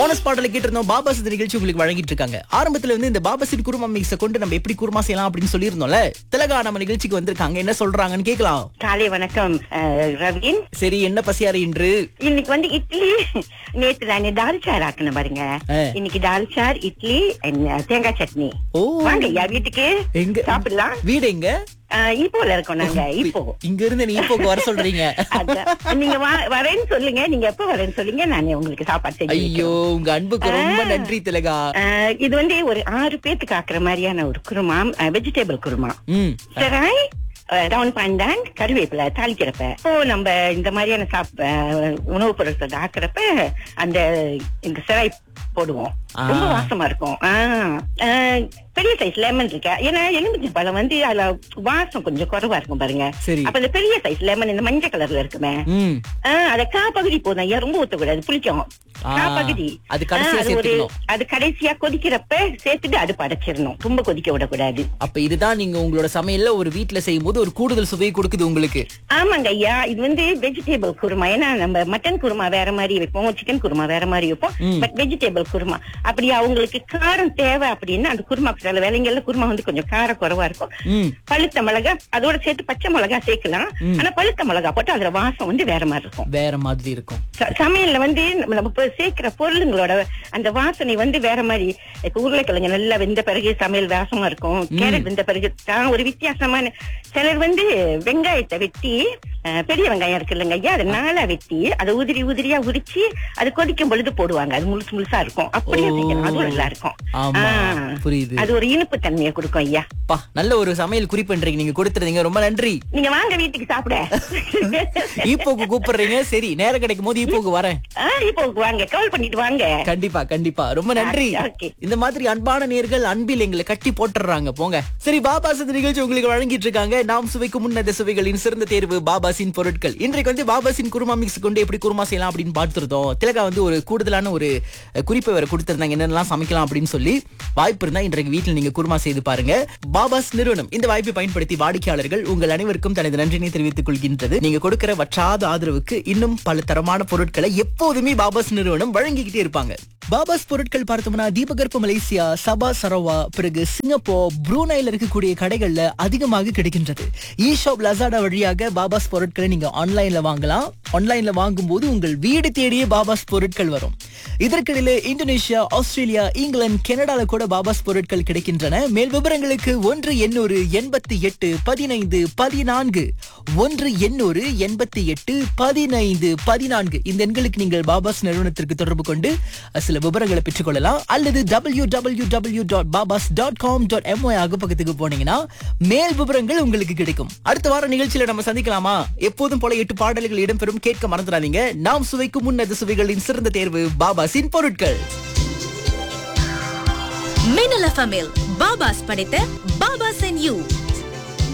Bonus பாடலை கேட்டிருந்தோம். பாபாஸ் இந்த நிகழ்ச்சி உங்களுக்கு வழங்கிட்டு இருக்காங்க. ஆரம்பத்துல வந்து இந்த பாபாசின் குருமா மிக்ஸ கொண்டு நம்ம எப்படி குருமா செய்யலாம் அப்படின்னு சொல்லியிருந்தோம்ல. திலகா நம்ம நிகழ்ச்சிக்கு வந்திருக்காங்க. என்ன சொல்றாங்கன்னு கேட்கலாம். காலை வணக்கம் ரவீன். சரி, என்ன பசியாறு இன்று? இன்னைக்கு வந்து இட்லி. நேத்து நான் தால்சார் ஆக்கணும் பாருங்க. இன்னைக்கு தால்சார், இட்லி, தேங்காய் சட்னி. ஓ, வாங்க ஐயா வீட்டுக்கு எங்க சாப்பிடலாம். வீடு எங்க? இப்போல இருக்கோம் நாங்க. இப்போ இங்க இருந்து நீ இப்போக்கு வர சொல்றீங்க? நீங்க வரேன்னு சொல்லுங்க. நீங்க எப்ப வரேன்னு சொல்லுங்க, நானே உங்களுக்கு சாப்பாடு செஞ்சு. ஐயோ, உங்க அன்புக்கு ரொம்ப நன்றி திலகா. இது வந்து ஒரு 6 பேத்துக்கு ஆக்குற மாதிரியான ஒரு குருமா, வெஜிடபிள் குருமா. சரி, ரவுண்ட் பாண்டான், கருவேப்பிலை தாளிக்கிறப்ப இப்போ நம்ம இந்த மாதிரியான உணவுப் பொருட்கள் ஆக்குறப்ப அந்த இந்த சிராய் போடுவோம். ரொம்ப வாசமா இருக்கும். பெரிய சைஸ் லெமன் இருக்கு. ஏன்னா எலுமிச்சை பழம் வந்து அதுல வாசம் கொஞ்சம் குறைவா இருக்கும் பாருங்க. அப்ப இந்த பெரிய சைஸ் லெமன் இந்த மஞ்சள் கலர்ல இருக்குமே, அத பகுதி போதும் ஐயா, ரொம்ப ஊத்தக்கூடாது, புளிக்கும். பகுதி அது கடைசியா கொதிக்கிறப்ப சேர்த்துட்டு அடுப்பு அடைச்சிடணும், ரொம்ப கொதிக்க விடக்கூடாது. அப்ப இதுதான் நீங்க உங்களோட சமையல்ல ஒரு வீட்டுல செய்யும் போது ஒரு கூடுதல் சுவையை கொடுக்குது உங்களுக்கு. ஆமாங்க ஐயா, இது வந்து வெஜிடபிள் குருமா. ஏன்னா நம்ம மட்டன் குருமா வேற மாதிரி வைப்போம், சிக்கன் குருமா வேற மாதிரி வைப்போம். பட் வெஜிடபிள் குருமா அப்படி அவங்களுக்கு காரம் தேவை அப்படின்னா அந்த குருமா சில வேலைங்கள்ல குருமா வந்து கொஞ்சம் காரம் குறைவா இருக்கும். பழுத்த மிளகா அதோட சேர்த்து பச்சை மிளகா சேர்க்கலாம். ஆனா பழுத்த மிளகா போட்டு அதுல வாசம் வந்து வேற மாதிரி இருக்கும், வேற மாதிரி இருக்கும். சமையல்ல வந்து நம்ம சேர்க்கிற பொருளுங்களோட அந்த வாசனை வந்து வேற மாதிரி. இப்ப உருளைக்கிழங்கு நல்லா வெந்த பிறகு சமையல் வாசமா இருக்கும். கேரட் வெந்த பிறகு ஒரு வித்தியாசமான. சிலர் வந்து வெங்காயத்தை வெட்டி, பெரிய வெங்காயம் இருக்கு இல்லைங்க ஐயா, அதை 4 வெட்டி அதை உதிரியா உரிச்சு அது கொதிக்கும் பொழுது போடுவாங்க. அது முழுசா இருக்கும். அப்படியே செய்யலாம், அதுவும் நல்லா இருக்கும். புரியுது. அது ஒரு இனிப்பு தன்மையை கொடுக்கும் ஐயா. நல்ல ஒரு சமையல் குறிப்பென்றீங்க நீங்க கொடுத்துருந்தீங்க, ரொம்ப நன்றி. நீங்க வாங்க வீட்டுக்கு சாப்பிட. ஈப்போக்கு கூப்பிடுறீங்க. சரி, நேரம் கிடைக்கும் போது ஈப்போக்கு வரேன். ஈப்போக்கு வாங்க, கால் பண்ணிட்டு வாங்க. கண்டிப்பா கண்டிப்பா, ரொம்ப நன்றி. இந்த மாதிரி அன்பான நேர்கள் அன்பில் எங்களை கட்டி போட்டுறாங்க போங்க. சரி, பாபாஸ் இந்த நிகழ்ச்சி உங்களுக்கு வழங்கிட்டு இருக்காங்க. நாம் சுவைக்கும் முன்னத சுவைகளின் சிறந்த தேர்வு பாபாசின் பொருட்கள். இன்றைக்கு வந்து பாபாசின் குருமா மிக்ஸ் கொண்டு எப்படி குருமா செய்யலாம் அப்படின்னு பார்த்துருந்தோம். திலகா வந்து ஒரு கூடுதலான ஒரு குறிப்பை வேற கொடுத்திருந்தாங்க, என்னென்னலாம் சமைக்கலாம் அப்படின்னு சொல்லி. வாய்ப்பு இருந்தா இன்றைக்கு வீட்டில் நீங்க குருமா செய்து பாருங்க. பாபாஸ் நிறுவனம் இந்த வாய்ப்பை பயன்படுத்தி வாடிக்கையாளர்கள் உங்கள் அனைவருக்கும் தனது நன்றினை தெரிவித்துக் கொள்கின்றது. நீங்க கொடுக்கிற வற்றாத ஆதரவுக்கு இன்னும் பல தரமான பொருட்களை எப்போதுமே பாபாஸ் நிறுவனம் வழங்கிக்கிட்டே இருப்பாங்க. பாபாஸ் பொருட்கள் பார்த்தோம்னா தீபகற்ப மலேசியா, சபா சரவா, பிறகு சிங்கப்பூர், ப்ரூனைல இருக்கக்கூடிய கடைகள்ல அதிகமாக கிடைக்கின்றது. ஈஷாப் லசாடா வழியாக பாபாஸ் பொருட்களை நீங்க ஆன்லைன்ல வாங்கலாம். ஆன்லைன்ல வாங்கும் போது உங்கள் வீடு தேடியே பாபாஸ் பொருட்கள் வரும். இதற்கிடையில இந்தோனேஷியா, ஆஸ்திரேலியா, இங்கிலாந்து, கனடால கூட பாபாஸ் பொருட்கள் கிடைக்கின்றன. மேல் விவரங்களுக்கு 1-800-88-15-14 1-800-88-15-14 இந்த எண்களுக்கு நீங்கள் பாபாஸ் நிறுவனத்திற்கு தொடர்பு கொண்டு சில விவரங்களை பெற்றுக் கொள்ளலாம். அல்லது www.babas.com.my பக்கத்துக்கு போனீங்கன்னா மேல் விவரங்கள் உங்களுக்கு கிடைக்கும். அடுத்த வார நிகழ்ச்சியில நம்ம சந்திக்கலாமா? எப்போதும் போல 8 பாடல்கள் இடம்பெறும், கேட்க மறந்துடாதீங்க. நாம் சுவைக்கும் முன்னது சுவைகளின் சிறந்த தேர்வு பாபாஸின் பொருட்கள். மின்னல் எஃப்எம்மில் பாபாஸ் படைத்த பாபாஸ் அண்ட் யூ